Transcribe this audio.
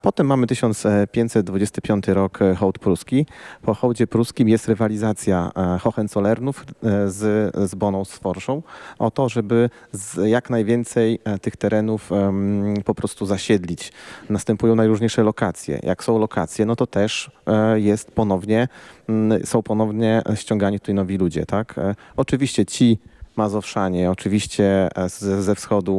Potem mamy 1525 rok, hołd pruski. Po hołdzie pruskim jest rywalizacja Hohenzollernów z Boną Sforszą o to, żeby jak najwięcej tych terenów po prostu zasiedlić. Następują najróżniejsze lokacje. Jak są lokacje, no to też są ponownie ściągani tutaj nowi ludzie, tak? Oczywiście ci Mazowszanie, oczywiście ze wschodu